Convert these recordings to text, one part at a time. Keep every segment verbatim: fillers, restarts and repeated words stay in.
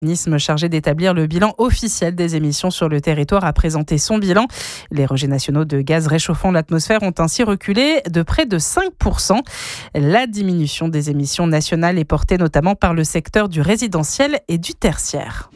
L'organisme chargé d'établir le bilan officiel des émissions sur le territoire a présenté son bilan. Les rejets nationaux de gaz réchauffant l'atmosphère ont ainsi reculé de près de cinq pour cent. La diminution des émissions nationales est portée notamment par le secteur du résidentiel et du tertiaire.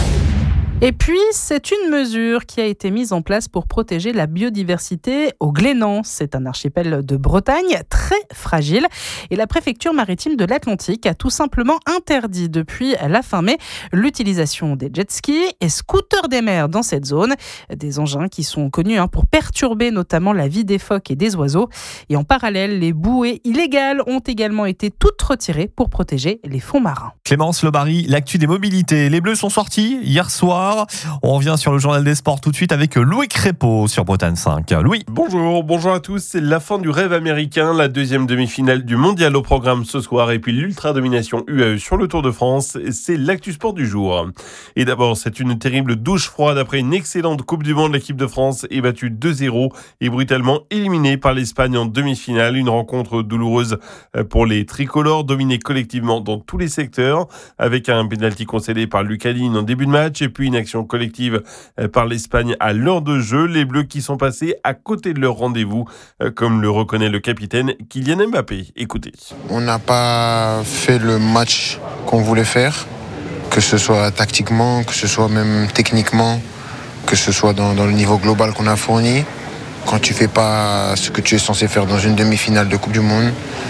Et puis, c'est une mesure qui a été mise en place pour protéger la biodiversité au Glénan. C'est un archipel de Bretagne très fragile. Et la préfecture maritime de l'Atlantique a tout simplement interdit depuis la fin mai l'utilisation des jet-skis et scooters des mers dans cette zone. Des engins qui sont connus hein, pour perturber notamment la vie des phoques et des oiseaux. Et en parallèle, les bouées illégales ont également été toutes retirées pour protéger les fonds marins. Clémence Lobary, l'actu des mobilités. Les Bleus sont sortis hier soir. On revient sur le journal des sports tout de suite avec Louis Crépeau sur Bretagne cinq. Louis. Bonjour, bonjour à tous. C'est la fin du rêve américain, la deuxième demi-finale du mondial au programme ce soir et puis l'ultra-domination U A E sur le Tour de France. C'est l'actu sport du jour. Et d'abord, c'est une terrible douche froide après une excellente Coupe du Monde. L'équipe de France est battue deux zéro et brutalement éliminée par l'Espagne en demi-finale. Une rencontre douloureuse pour les tricolores, dominés collectivement dans tous les secteurs avec un pénalty concédé par Lucadine en début de match et puis une action collective par l'Espagne à l'heure de jeu. Les Bleus qui sont passés à côté de leur rendez-vous, comme le reconnaît le capitaine Kylian Mbappé. Écoutez. On n'a pas fait le match qu'on voulait faire, que ce soit tactiquement, que ce soit même techniquement, que ce soit dans, dans le niveau global qu'on a fourni. Quand tu fais pas ce que tu es censé faire dans une demi-finale de Coupe du Monde,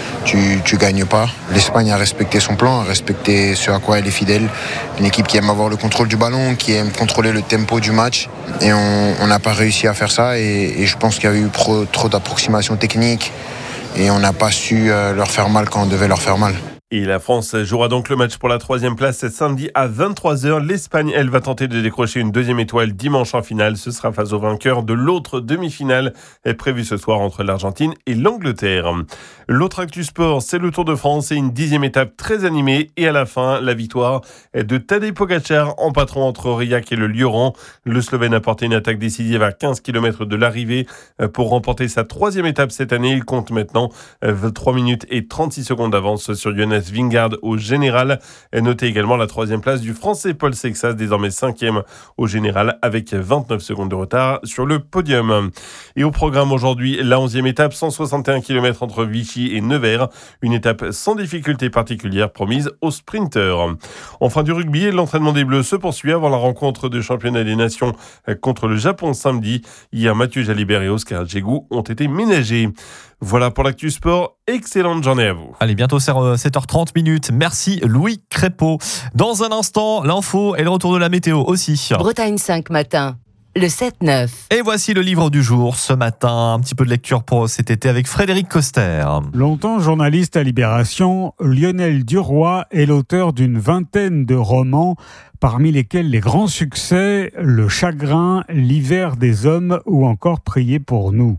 tu tu gagnes pas. L'Espagne a respecté son plan, a respecté ce à quoi elle est fidèle. Une équipe qui aime avoir le contrôle du ballon, qui aime contrôler le tempo du match. Et on n'a pas réussi à faire ça. Et, et je pense qu'il y a eu pro, trop d'approximations techniques. Et on n'a pas su euh, leur faire mal quand on devait leur faire mal. Et la France jouera donc le match pour la troisième place ce samedi à vingt-trois heures. L'Espagne, elle, va tenter de décrocher une deuxième étoile dimanche en finale. Ce sera face au vainqueur de l'autre demi-finale prévue ce soir entre l'Argentine et l'Angleterre. L'autre actu sport, c'est le Tour de France et une dixième étape très animée. Et à la fin, la victoire de Tadej Pogačar en patron entre Aurillac et le Lioran. Le Slovène a porté une attaque décisive à quinze kilomètres de l'arrivée pour remporter sa troisième étape cette année. Il compte maintenant trois minutes et trente-six secondes d'avance sur Jonas Vingegaard au général. Notez également la troisième place du Français Paul Sexas, désormais cinquième au général avec vingt-neuf secondes de retard sur le podium. Et au programme aujourd'hui, la onzième étape, cent soixante et un kilomètres entre Vichy et Nevers. Une étape sans difficulté particulière promise aux sprinteurs. Enfin du rugby, l'entraînement des Bleus se poursuit avant la rencontre de championnat des nations contre le Japon samedi. Hier, Mathieu Jalibert et Oscar Djegou ont été ménagés. Voilà pour l'actu sport. Excellente journée à vous. Allez, bientôt sept heures trente minutes. Merci Louis Crépeau. Dans un instant, l'info et le retour de la météo aussi. Bretagne cinq matin. Le sept neuf. Et voici le livre du jour ce matin. Un petit peu de lecture pour cet été avec Frédéric Coster. Longtemps journaliste à Libération, Lionel Duroy est l'auteur d'une vingtaine de romans, parmi lesquels les grands succès, Le Chagrin, L'hiver des hommes ou encore Priez pour nous.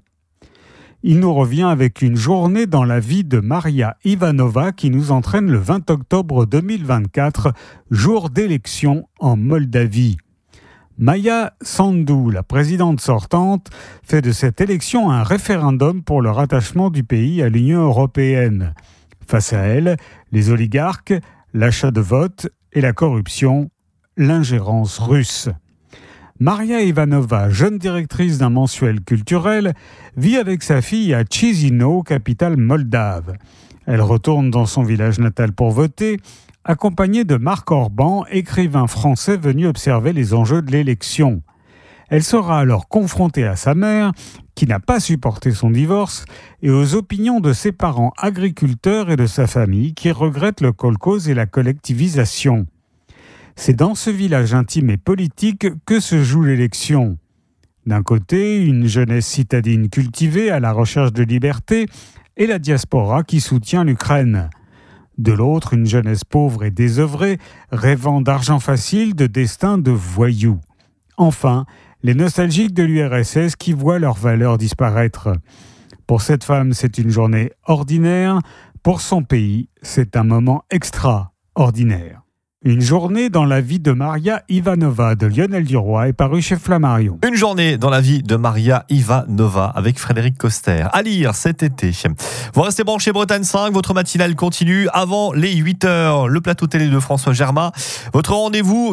Il nous revient avec une journée dans la vie de Maria Ivanova qui nous entraîne le vingt octobre deux mille vingt-quatre, jour d'élection en Moldavie. Maya Sandu, la présidente sortante, fait de cette élection un référendum pour le rattachement du pays à l'Union européenne. Face à elle, les oligarques, l'achat de votes et la corruption, l'ingérence russe. Maria Ivanova, jeune directrice d'un mensuel culturel, vit avec sa fille à Chisinau, capitale moldave. Elle retourne dans son village natal pour voter, accompagnée de Marc Orban, écrivain français venu observer les enjeux de l'élection. Elle sera alors confrontée à sa mère, qui n'a pas supporté son divorce, et aux opinions de ses parents agriculteurs et de sa famille, qui regrettent le kolkhoz et la collectivisation. C'est dans ce village intime et politique que se joue l'élection. D'un côté, une jeunesse citadine cultivée à la recherche de liberté et la diaspora qui soutient l'Ukraine. De l'autre, une jeunesse pauvre et désœuvrée, rêvant d'argent facile, de destin de voyous. Enfin, les nostalgiques de l'U R S S qui voient leurs valeurs disparaître. Pour cette femme, c'est une journée ordinaire. Pour son pays, c'est un moment extraordinaire. Une journée dans la vie de Maria Ivanova de Lionel Duroy est paru chez Flammarion. Une journée dans la vie de Maria Ivanova avec Frédéric Coster. À lire cet été. Vous restez branchés Bretagne cinq, votre matinale continue avant les huit heures. Le plateau télé de François Germain. Votre rendez-vous